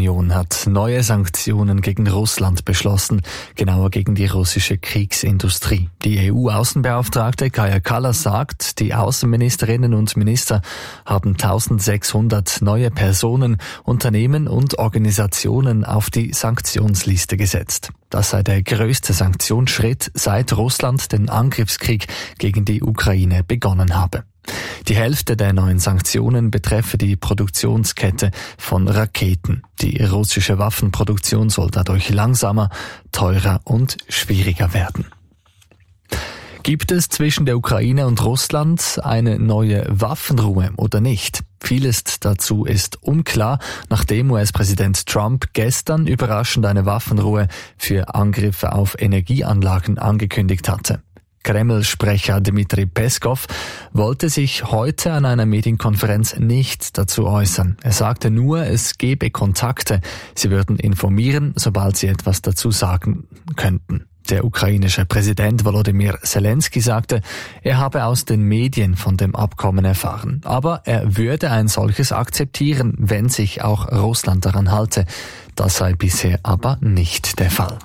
Union hat neue Sanktionen gegen Russland beschlossen, genauer gegen die russische Kriegsindustrie. Die EU-Außenbeauftragte Kaja Kallas sagt, die Außenministerinnen und Minister haben 1600 neue Personen, Unternehmen und Organisationen auf die Sanktionsliste gesetzt. Das sei der größte Sanktionsschritt, seit Russland den Angriffskrieg gegen die Ukraine begonnen habe. Die Hälfte der neuen Sanktionen betreffe die Produktionskette von Raketen. Die russische Waffenproduktion soll dadurch langsamer, teurer und schwieriger werden. Gibt es zwischen der Ukraine und Russland eine neue Waffenruhe oder nicht? Vieles dazu ist unklar, nachdem US-Präsident Trump gestern überraschend eine Waffenruhe für Angriffe auf Energieanlagen angekündigt hatte. Kreml-Sprecher Dmitri Peskov wollte sich heute an einer Medienkonferenz nicht dazu äußern. Er sagte nur, es gebe Kontakte. Sie würden informieren, sobald sie etwas dazu sagen könnten. Der ukrainische Präsident Volodymyr Zelensky sagte, er habe aus den Medien von dem Abkommen erfahren. Aber er würde ein solches akzeptieren, wenn sich auch Russland daran halte. Das sei bisher aber nicht der Fall.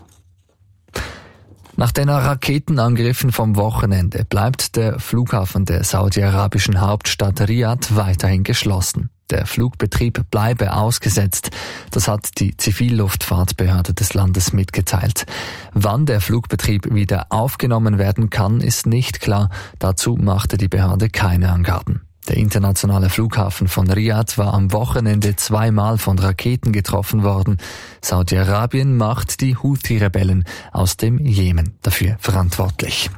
Nach den Raketenangriffen vom Wochenende bleibt der Flughafen der saudi-arabischen Hauptstadt Riad weiterhin geschlossen. Der Flugbetrieb bleibe ausgesetzt. Das hat die Zivilluftfahrtbehörde des Landes mitgeteilt. Wann der Flugbetrieb wieder aufgenommen werden kann, ist nicht klar. Dazu machte die Behörde keine Angaben. Der internationale Flughafen von Riad war am Wochenende zweimal von Raketen getroffen worden. Saudi-Arabien macht die Houthi-Rebellen aus dem Jemen dafür verantwortlich.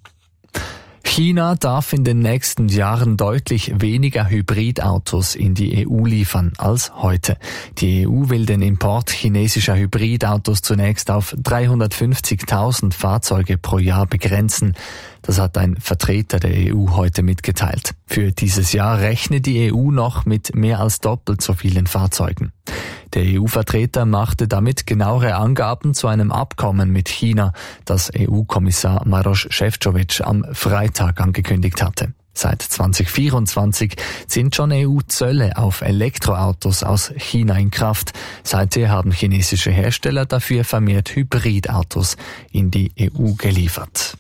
China darf in den nächsten Jahren deutlich weniger Hybridautos in die EU liefern als heute. Die EU will den Import chinesischer Hybridautos zunächst auf 350.000 Fahrzeuge pro Jahr begrenzen. Das hat ein Vertreter der EU heute mitgeteilt. Für dieses Jahr rechnet die EU noch mit mehr als doppelt so vielen Fahrzeugen. Der EU-Vertreter machte damit genauere Angaben zu einem Abkommen mit China, das EU-Kommissar Maroš Šefčovič am Freitag angekündigt hatte. Seit 2024 sind schon EU-Zölle auf Elektroautos aus China in Kraft. Seither haben chinesische Hersteller dafür vermehrt Hybridautos in die EU geliefert.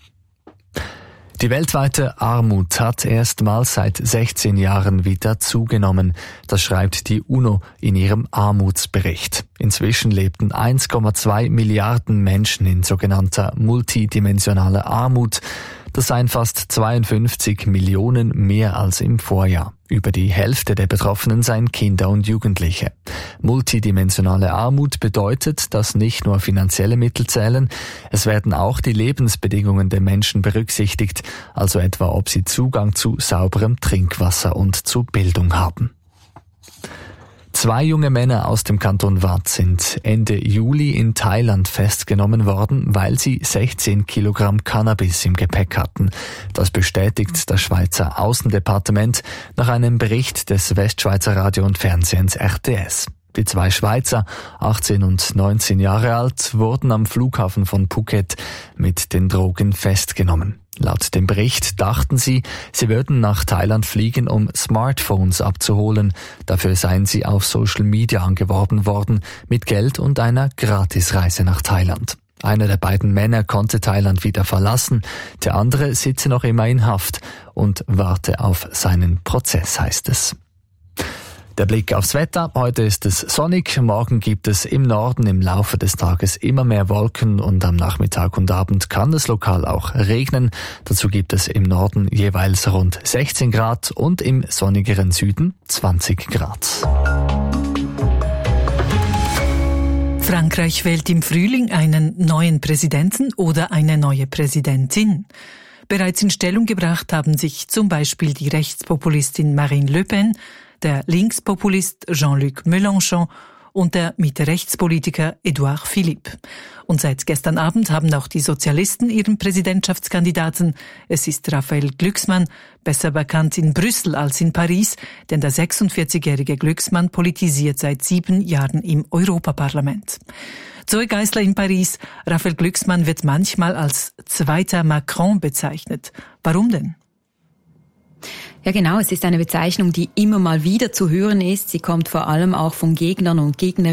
Die weltweite Armut hat erstmals seit 16 Jahren wieder zugenommen. Das schreibt die UNO in ihrem Armutsbericht. Inzwischen lebten 1,2 Milliarden Menschen in sogenannter multidimensionaler Armut. Das seien fast 52 Millionen mehr als im Vorjahr. Über die Hälfte der Betroffenen seien Kinder und Jugendliche. Multidimensionale Armut bedeutet, dass nicht nur finanzielle Mittel zählen, es werden auch die Lebensbedingungen der Menschen berücksichtigt, also etwa ob sie Zugang zu sauberem Trinkwasser und zu Bildung haben. 2 junge Männer aus dem Kanton Waadt sind Ende Juli in Thailand festgenommen worden, weil sie 16 Kilogramm Cannabis im Gepäck hatten. Das bestätigt das Schweizer Außendepartement nach einem Bericht des Westschweizer Radio und Fernsehens RTS. Die 2 Schweizer, 18 und 19 Jahre alt, wurden am Flughafen von Phuket mit den Drogen festgenommen. Laut dem Bericht dachten sie würden nach Thailand fliegen, um Smartphones abzuholen. Dafür seien sie auf Social Media angeworben worden, mit Geld und einer Gratisreise nach Thailand. Einer der beiden Männer konnte Thailand wieder verlassen, der andere sitze noch immer in Haft und warte auf seinen Prozess, heißt es. Der Blick aufs Wetter. Heute ist es sonnig. Morgen gibt es im Norden im Laufe des Tages immer mehr Wolken und am Nachmittag und Abend kann es lokal auch regnen. Dazu gibt es im Norden jeweils rund 16 Grad und im sonnigeren Süden 20 Grad. Frankreich wählt im Frühling einen neuen Präsidenten oder eine neue Präsidentin. Bereits in Stellung gebracht haben sich zum Beispiel die Rechtspopulistin Marine Le Pen, der Linkspopulist Jean-Luc Mélenchon und der Mitte-Rechtspolitiker Edouard Philippe. Und seit gestern Abend haben auch die Sozialisten ihren Präsidentschaftskandidaten. Es ist Raphael Glucksmann, besser bekannt in Brüssel als in Paris, denn der 46-jährige Glucksmann politisiert seit 7 Jahren im Europaparlament. Zoe Geisler in Paris. Raphael Glucksmann wird manchmal als zweiter Macron bezeichnet. Warum denn? Ja genau, es ist eine Bezeichnung, die immer mal wieder zu hören ist. Sie kommt vor allem auch von Gegnern und Gegnerinnen